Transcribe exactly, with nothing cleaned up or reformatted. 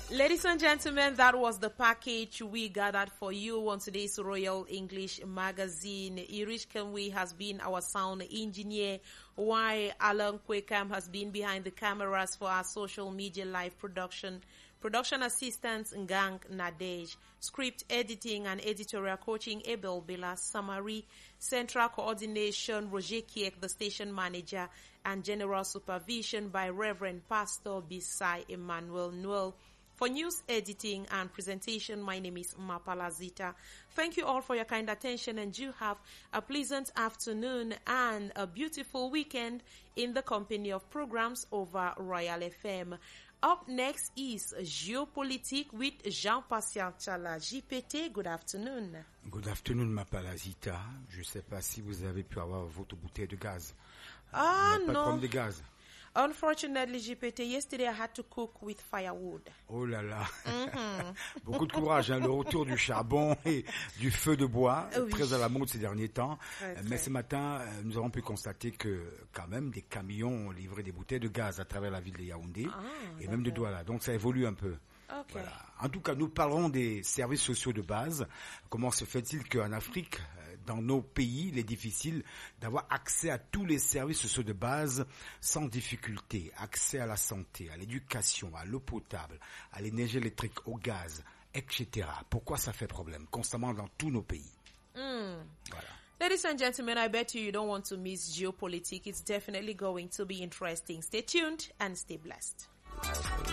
Ladies and gentlemen, that was the package we gathered for you on today's Royal English Magazine. Irish Kenwe has been our sound engineer, while Alan Kwekam has been behind the cameras for our social media live production. Production assistants Ngang Nadej, script editing and editorial coaching Abel Bela Samari, central coordination Roger Kiek, the station manager, and general supervision by Reverend Pastor Bisai Emmanuel Noel. For news editing and presentation, my name is Mapala Zita. Thank you all for your kind attention, and you have a pleasant afternoon and a beautiful weekend in the company of programs over Royal F M. Up next is Géopolitique with Jean-Pascal Chala. J P T, good afternoon. Good afternoon, Mapala Zita. Je ne sais pas si vous avez pu avoir votre bouteille de gaz. Ah, non. Pas de no. problème de gaz. Unfortunately, J P T, yesterday I had to cook with firewood. Oh là là. Mm-hmm. Beaucoup de courage, hein, le retour du charbon et du feu de bois, Oui. très à la mode ces derniers temps. Très, Mais très. ce matin, nous avons pu constater que quand même des camions ont livré des bouteilles de gaz à travers la ville de Yaoundé Ah, et même de d'accord. Douala. Donc ça évolue un peu. Ok. Voilà. En tout cas, nous parlerons des services sociaux de base. Comment se fait-il qu'en Afrique, dans nos pays, il est difficile d'avoir accès à tous les services sociaux de base sans difficulté, accès à la santé, à l'éducation, à l'eau potable, à l'énergie électrique, au gaz, et cetera. Pourquoi ça fait problème constamment dans tous nos pays? Mm. Voilà. Ladies and gentlemen, I bet you you don't want to miss Geopolitique. It's definitely going to be interesting. Stay tuned and stay blessed.